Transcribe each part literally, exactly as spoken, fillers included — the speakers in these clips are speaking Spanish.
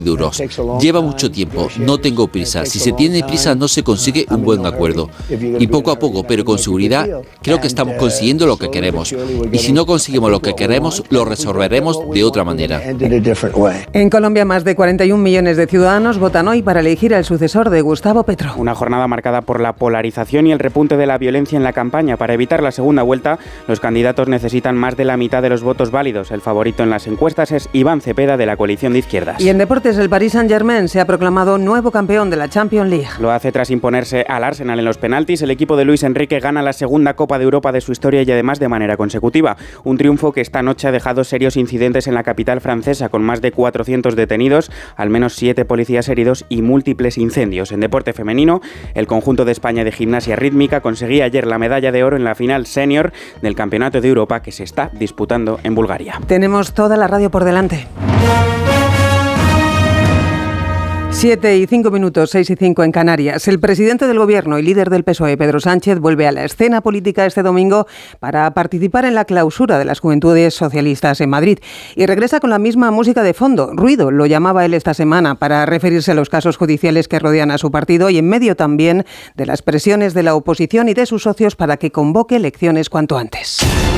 euros. Lleva mucho tiempo, no tengo prisa. Si se tiene prisa no se consigue un buen acuerdo. Y poco a poco, pero con seguridad, creo que estamos consiguiendo lo que queremos. Y si no conseguimos lo que queremos, lo resolveremos de otra manera. En Colombia, más de cuarenta y un millones de ciudadanos votan hoy para elegir al sucesor de Gustavo Petro. Una jornada marcada por la polarización y el repunte de la violencia en la campaña. Para evitar la segunda vuelta, los candidatos necesitan más de la mitad de los votos válidos. El favorito en las encuestas es Iván Cepeda, de la coalición de izquierdas. Y en deportes, el Paris Saint-Germain se ha proclamado nuevo campeón de la Champions League. Lo hace tras imponerse al Arsenal en los penaltis. El equipo de Luis Enrique gana la segunda Copa de Europa de su historia y además de manera consecutiva. Un triunfo que esta noche ha dejado serios incidentes en la capital francesa, con más de cuatrocientos detenidos, al menos siete policías heridos y múltiples incendios. En deporte femenino, el conjunto de España de gimnasia rítmica conseguía ayer la medalla de oro en la final senior del Campeonato de Europa que se está disputando en Bulgaria. Tenemos toda la radio por delante. Siete y cinco minutos, seis y cinco en Canarias. El presidente del Gobierno y líder del P S O E, Pedro Sánchez, vuelve a la escena política este domingo para participar en la clausura de las Juventudes Socialistas en Madrid. Y regresa con la misma música de fondo. Ruido, lo llamaba él esta semana, para referirse a los casos judiciales que rodean a su partido y en medio también de las presiones de la oposición y de sus socios para que convoque elecciones cuanto antes.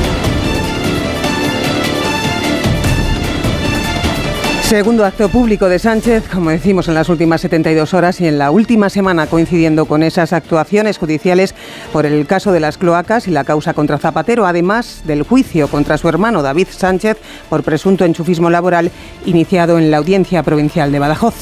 Segundo acto público de Sánchez, como decimos, en las últimas setenta y dos horas y en la última semana coincidiendo con esas actuaciones judiciales por el caso de las cloacas y la causa contra Zapatero, además del juicio contra su hermano David Sánchez por presunto enchufismo laboral iniciado en la Audiencia Provincial de Badajoz.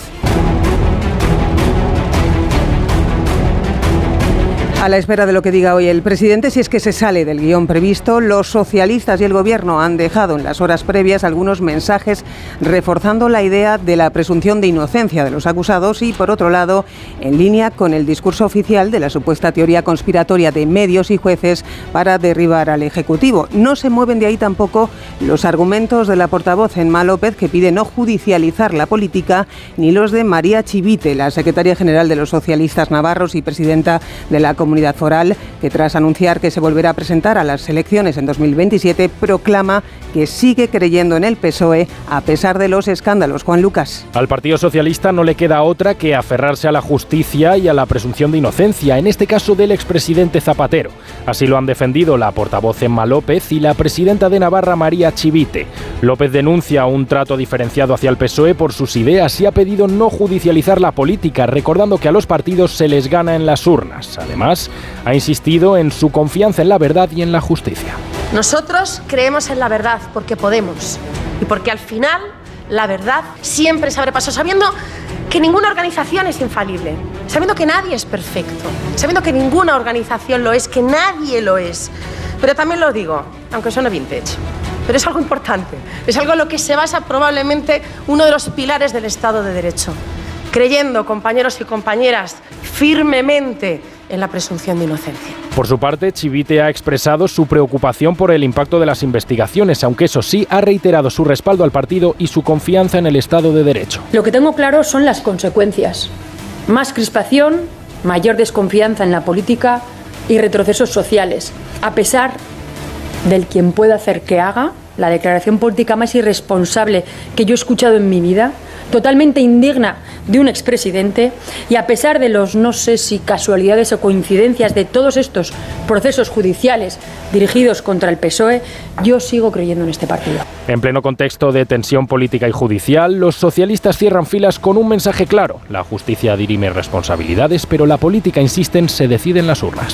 A la espera de lo que diga hoy el presidente, si es que se sale del guión previsto, los socialistas y el Gobierno han dejado en las horas previas algunos mensajes reforzando la idea de la presunción de inocencia de los acusados y, por otro lado, en línea con el discurso oficial de la supuesta teoría conspiratoria de medios y jueces para derribar al Ejecutivo. No se mueven de ahí tampoco los argumentos de la portavoz Emma López, que pide no judicializar la política, ni los de María Chivite, la secretaria general de los socialistas navarros y presidenta de la Comunidad Comunidad Foral, que tras anunciar que se volverá a presentar a las elecciones en dos mil veintisiete, proclama que sigue creyendo en el P S O E a pesar de los escándalos. Juan Lucas. Al Partido Socialista no le queda otra que aferrarse a la justicia y a la presunción de inocencia, en este caso del expresidente Zapatero. Así lo han defendido la portavoz Emma López y la presidenta de Navarra, María Chivite. López denuncia un trato diferenciado hacia el P S O E por sus ideas y ha pedido no judicializar la política, recordando que a los partidos se les gana en las urnas. Además, ha insistido en su confianza en la verdad y en la justicia. Nosotros creemos en la verdad porque podemos y porque al final la verdad siempre se abre paso, sabiendo que ninguna organización es infalible, sabiendo que nadie es perfecto, sabiendo que ninguna organización lo es, que nadie lo es. Pero también lo digo, aunque suene vintage, pero es algo importante, es algo en lo que se basa probablemente uno de los pilares del Estado de Derecho, creyendo, compañeros y compañeras, firmemente en la presunción de inocencia. Por su parte, Chivite ha expresado su preocupación por el impacto de las investigaciones, aunque eso sí, ha reiterado su respaldo al partido y su confianza en el Estado de Derecho. Lo que tengo claro son las consecuencias. Más crispación, mayor desconfianza en la política y retrocesos sociales. A pesar del quien pueda hacer que haga, la declaración política más irresponsable que yo he escuchado en mi vida, totalmente indigna de un expresidente, y a pesar de los no sé si casualidades o coincidencias de todos estos procesos judiciales dirigidos contra el P S O E, yo sigo creyendo en este partido. En pleno contexto de tensión política y judicial, los socialistas cierran filas con un mensaje claro: la justicia dirime responsabilidades, pero la política, insisten, se decide en las urnas.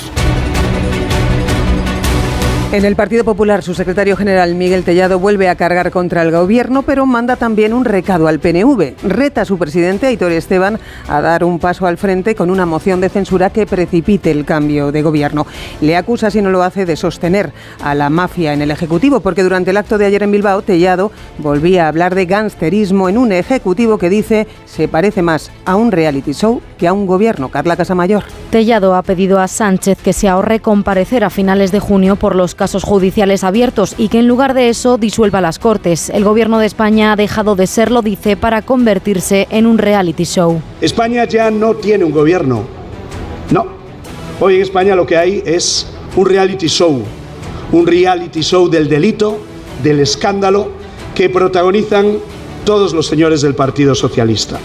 En el Partido Popular, su secretario general Miguel Tellado vuelve a cargar contra el Gobierno, pero manda también un recado al P N V. Reta a su presidente, Aitor Esteban, a dar un paso al frente con una moción de censura que precipite el cambio de Gobierno. Le acusa, si no lo hace, de sostener a la mafia en el Ejecutivo, porque durante el acto de ayer en Bilbao, Tellado volvía a hablar de gangsterismo en un Ejecutivo que dice se parece más a un reality show que a un Gobierno. Carla Casamayor. Tellado ha pedido a Sánchez que se ahorre comparecer a finales de junio por los casos judiciales abiertos y que en lugar de eso disuelva las Cortes. El Gobierno de España ha dejado de serlo, dice, para convertirse en un reality show. España ya no tiene un gobierno. No. Hoy en España lo que hay es un reality show. Un reality show del delito, del escándalo, que protagonizan todos los señores del Partido Socialista.